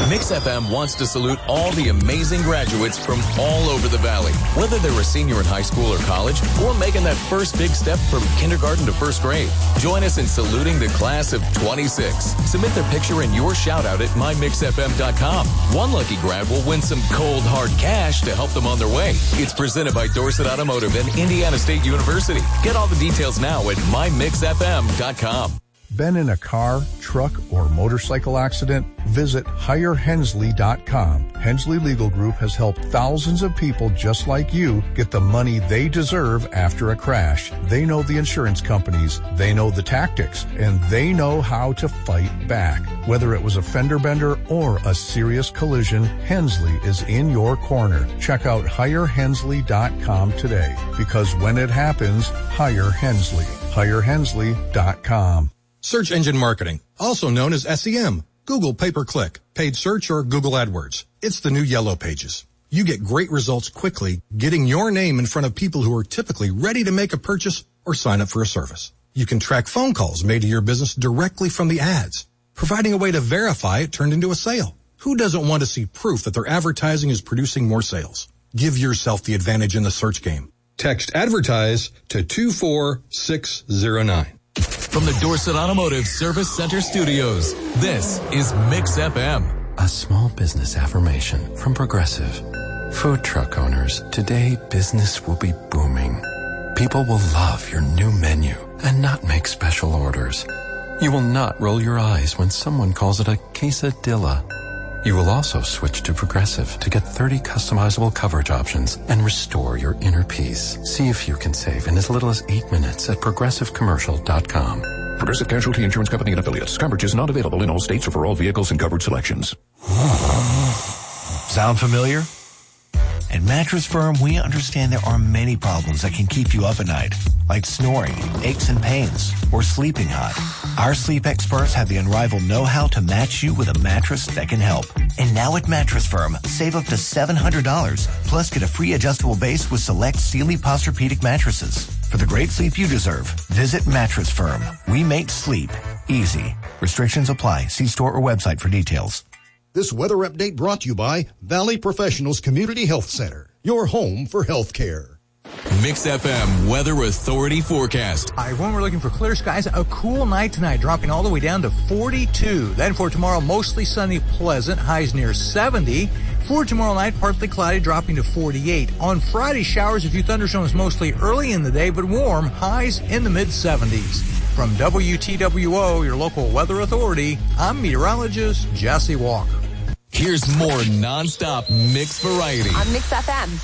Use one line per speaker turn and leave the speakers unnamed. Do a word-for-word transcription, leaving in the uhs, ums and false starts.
Mix F M wants to salute all the amazing graduates from all over the Valley. Whether they're a senior in high school or college, or making that first big step from kindergarten to first grade. Join us in saluting the class of twenty-six. Submit their picture and your shout-out at my mix f m dot com. One lucky grad will win some cold, hard cash to help them on their way. It's presented by Dorset Automotive and Indiana State University. Get all the details now at my mix f m dot com.
Been in a car, truck, or motorcycle accident? Visit hire hensley dot com. Hensley Legal Group has helped thousands of people just like you get the money they deserve after a crash. They know the insurance companies, they know the tactics, and they know how to fight back. Whether it was a fender bender or a serious collision, Hensley is in your corner. Check out hire hensley dot com today, because when it happens, hire Hensley. hire hensley dot com.
Search engine marketing, also known as S E M, Google pay-per-click, paid search, or Google AdWords. It's the new Yellow Pages. You get great results quickly, getting your name in front of people who are typically ready to make a purchase or sign up for a service. You can track phone calls made to your business directly from the ads, providing a way to verify it turned into a sale. Who doesn't want to see proof that their advertising is producing more sales? Give yourself the advantage in the search game. Text ADVERTISE to two four six zero nine.
From the Dorset Automotive Service Center Studios, this is Mix F M.
A small business affirmation from Progressive. Food truck owners, today business will be booming. People will love your new menu and not make special orders. You will not roll your eyes when someone calls it a quesadilla. You will also switch to Progressive to get thirty customizable coverage options and restore your inner peace. See if you can save in as little as eight minutes at progressive commercial dot com.
Progressive Casualty Insurance Company and Affiliates. Coverage is not available in all states or for all vehicles and coverage selections.
Sound familiar? At Mattress Firm, we understand there are many problems that can keep you up at night, like snoring, aches and pains, or sleeping hot. Our sleep experts have the unrivaled know-how to match you with a mattress that can help. And now at Mattress Firm, save up to seven hundred dollars, plus get a free adjustable base with select Sealy Posturepedic mattresses. For the great sleep you deserve, visit Mattress Firm. We make sleep easy. Restrictions apply. See store or website for details.
This weather update brought to you by Valley Professionals Community Health Center, your home for health care.
Mix F M Weather Authority forecast.
Hi, everyone. We're looking for clear skies. A cool night tonight, dropping all the way down to forty-two. Then for tomorrow, mostly sunny, pleasant, highs near seventy. For tomorrow night, partly cloudy, dropping to forty-eight. On Friday, showers, a few thunderstorms mostly early in the day, but warm, highs in the mid-seventies. From W T W O, your local weather authority, I'm meteorologist Jesse Walker.
Here's more non-stop mix variety
on Mix F M.